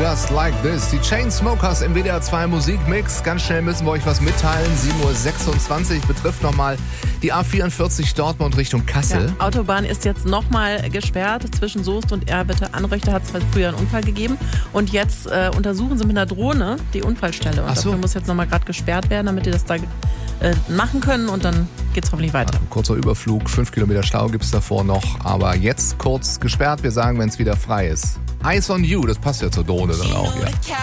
Just Like This. Die Chainsmokers im WDR 2 Musikmix. Ganz schnell müssen wir euch was mitteilen. 7.26 Uhr betrifft nochmal die A44 Dortmund Richtung Kassel. Ja, Autobahn ist jetzt nochmal gesperrt zwischen Soest und Erwitte-Anröchte. Hat es früher einen Unfall gegeben. Und jetzt untersuchen sie mit einer Drohne die Unfallstelle. Und dafür muss jetzt nochmal gerade gesperrt werden, damit die das da machen können. Und dann geht's hoffentlich weiter. Kurzer Überflug, 5 Kilometer Stau gibt's davor noch. Aber jetzt kurz gesperrt. Wir sagen, wenn es wieder frei ist. Eyes on You, das passt ja zur Drohne dann auch, ja.